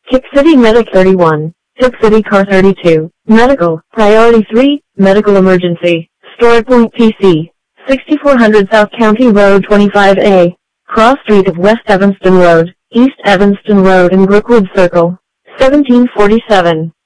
Kick City Medic 31. Tip City Car 32. Medical. Priority 3. Medical emergency. StoryPoint PC. 6400 South County Road 25A. Cross Street of West Evanston Road, East Evanston Road and Brookwood Circle. 1747.